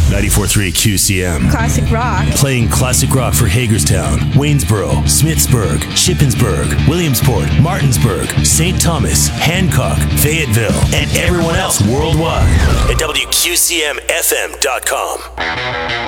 94.3 QCM. Classic rock. Playing classic rock for Hagerstown, Waynesboro, Smithsburg, Shippensburg, Williamsport, Martinsburg, St. Thomas, Hancock, Fayetteville, and everyone else worldwide at WQCMFM.com.